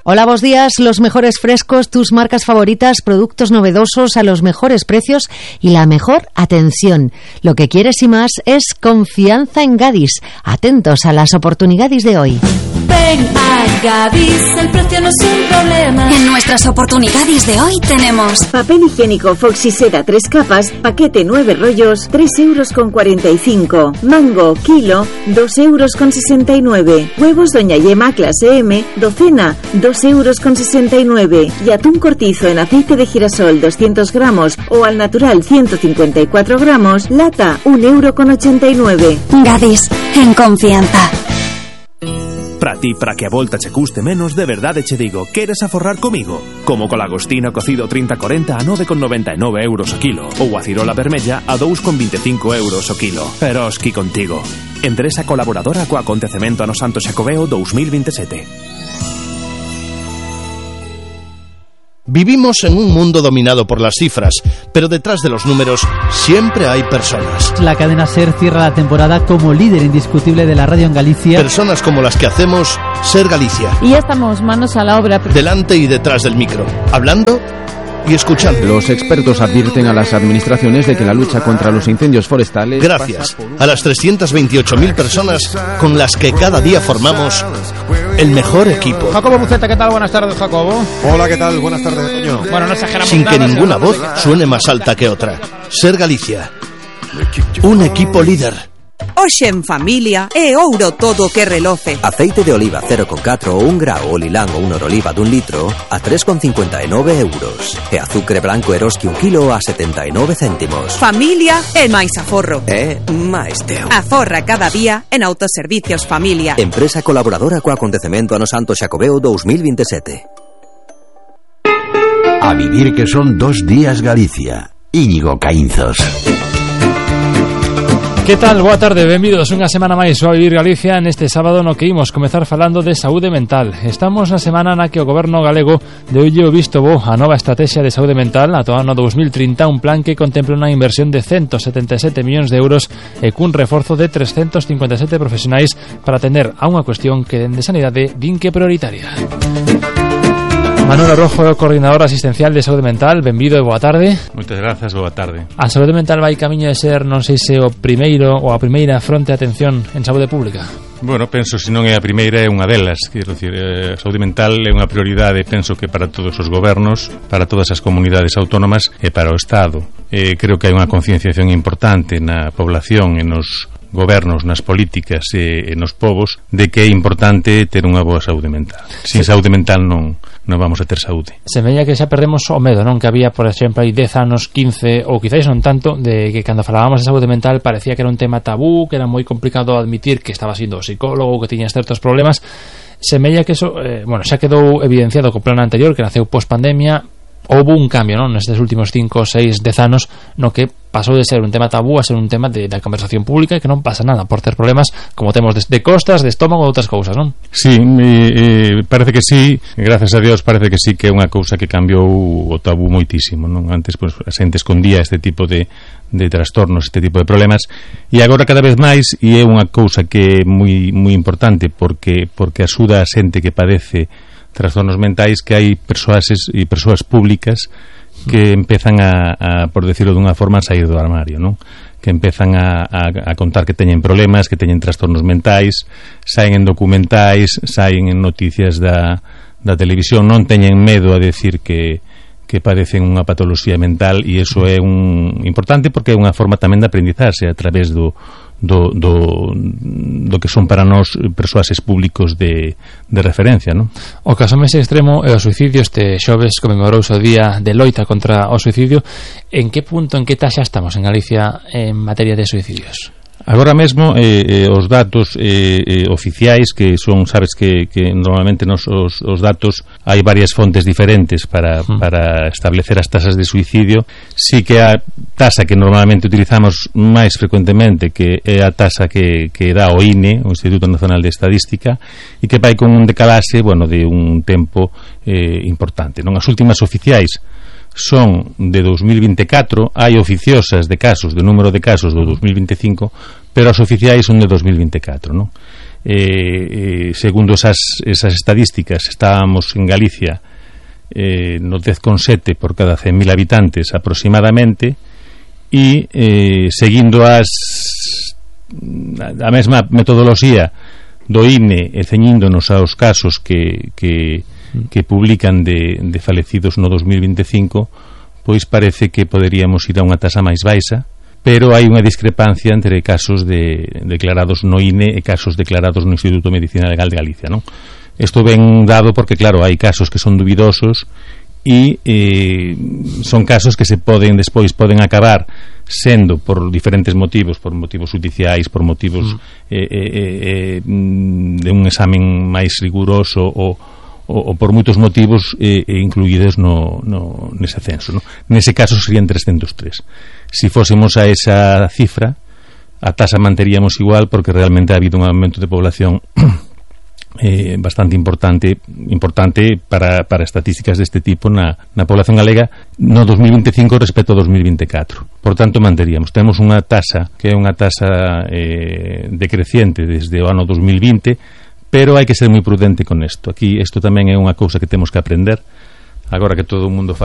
Hola, buenos días. Los mejores frescos, tus marcas favoritas, productos novedosos a los mejores precios y la mejor atención. Lo que quieres y más es confianza en Gadis. Atentos a las oportunidades de hoy. Ven a Gadis, el precio no es un problema. En nuestras oportunidades de hoy tenemos papel higiénico Foxy Seda 3 capas, paquete 9 rollos, 3,45 €. Mango, kilo, 2,69 €. Huevos Doña Yema clase M, docena, 2,69 €. Y atún cortizo en aceite de girasol 200 gramos o al natural 154 gramos, lata, 1,89 €. Gadis, en confianza. Para ti, para que a volta che custe menos, de verdade che digo, queres aforrar comigo? Como co lagostino cocido 30-40 a 9,99 € o kilo, ou a cirola vermella a 2,25 € o kilo. Pero esqui contigo. Empresa colaboradora co acontecemento ano Santo Xacobeo 2027. Vivimos en un mundo dominado por las cifras, pero detrás de los números siempre hay personas. La cadena SER cierra la temporada como líder indiscutible de la radio en Galicia. Personas como las que hacemos SER Galicia. Y ya estamos manos a la obra. Delante y detrás del micro, hablando y escuchando. Los expertos advierten a las administraciones de que la lucha contra los incendios forestales... Gracias a las 328.000 personas con las que cada día formamos el mejor equipo. Jacobo Buceta, ¿qué tal? Buenas tardes, Jacobo. Hola, ¿qué tal? Buenas tardes, Toño. Bueno, no exageramos sin nada, que ninguna voz suene más alta que otra. SER Galicia, un equipo líder. Hoxe en familia é ouro todo que reloce. Aceite de oliva 0,4 ou 1 grao o lilán ou un oroliva dun litro a 3,59 €. E azucre branco Eroski 1 kilo a 79 céntimos. Familia é máis aforro. É máis teo. Aforra cada día en Autoservicios Familia. Empresa colaboradora co acontecemento ano Santo Xacobeo 2027. A vivir que son 2 días Galicia. Íñigo Caínzos. Que tal? Boa tarde, benvidos unha semana máis ao Vivir Galicia neste sábado no que imos comezar falando de saúde mental. Estamos na semana na que o goberno galego deulle o visto bo a nova estrategia de saúde mental ata o ano 2030, un plan que contempla unha inversión de 177 millóns de euros e cun reforzo de 357 profesionais para atender a unha cuestión que dende Sanidade din que é prioritaria. Manuel Rojo, coordinador asistencial de saúde mental, benvido e boa tarde. Moitas grazas, boa tarde. A saúde mental vai camiño de ser, non sei se o primeiro ou a primeira fronte de atención en saúde pública. Bueno, penso se non é a primeira é unha delas, quero dicir, a saúde mental é unha prioridade, penso que para todos os gobernos, para todas as comunidades autónomas e para o Estado. Creo que hai unha concienciación importante na población e nos gobernos, nas políticas e nos povos de que é importante ter unha boa saúde mental. Sin saúde mental non vamos a ter saúde. Semella que xa perdemos o medo, non? Que había, por exemplo, hai 10 anos, 15 ou quizáis non tanto, de que cando falábamos de saúde mental parecía que era un tema tabú, que era moi complicado admitir que estaba siendo psicólogo, que tiñas certos problemas. Semella que eso, xa quedou evidenciado co plan anterior, que naceu post-pandemia. Houve un cambio, non? Nestes últimos 5, 6, 10 anos no que pasou de ser un tema tabú a ser un tema da conversación pública e que non pasa nada por ter problemas como temos de costas, de estómago ou outras cousas, non? Sí, parece que sí, gracias a Dios parece que sí que é unha cousa que cambiou o tabú moitísimo, non? Antes pues, a xente escondía este tipo de trastornos, este tipo de problemas e agora cada vez máis, e é unha cousa que é moi importante porque axuda a xente que padece trastornos mentais, que hai persoas públicas que empezan a por decirlo dunha forma, a sair do armario, non? Que empezan a contar que teñen problemas, que teñen trastornos mentais, saen en documentais, saen en noticias da televisión, non teñen medo a decir que padecen unha patoloxía mental, e iso é un importante porque é unha forma tamén de aprendizaxe a través do que son para nós persoas públicos de referencia, non? O caso máis extremo é o suicidio. Este xoves conmemorouse o día de loita contra o suicidio. En que punto, en que taxa estamos en Galicia en materia de suicidios? Agora mesmo os datos oficiais, que son, sabes que normalmente os datos hai varias fontes diferentes para establecer as tasas de suicidio. Sí que a tasa que normalmente utilizamos máis frecuentemente, que é a tasa que dá o INE, o Instituto Nacional de Estadística, e que vai con un decalaxe, de un tempo importante, non? As últimas oficiais son de 2024, hai oficiosas de casos, de número de casos do 2025, pero as oficiais son de 2024, non? segundo esas estadísticas, estábamos en Galicia no 10,7 por cada 100.000 habitantes aproximadamente, e seguindo a mesma metodoloxía do INE e ceñíndonos aos casos que publican de falecidos no 2025, pois parece que poderíamos ir a unha tasa máis baixa, pero hai unha discrepancia entre casos declarados no INE e casos declarados no Instituto de Medicina Legal de Galicia, non? Isto ben dado porque, claro, hai casos que son dubidosos e son casos que poden acabar sendo por diferentes motivos, por motivos judiciais, por motivos de un examen máis riguroso ou por moitos motivos incluídos nese censo, non? Nese caso serían 303. Si fósemos a esa cifra, a tasa manteríamos igual, porque realmente ha habido un aumento de población bastante importante para estadísticas deste tipo na población galega no 2025 respecto ao 2024. Por tanto, manteríamos. Temos unha tasa que é unha tasa decreciente desde o ano 2020, pero hai que ser moi prudente con isto. Aquí isto tamén é unha cousa que temos que aprender agora que todo o mundo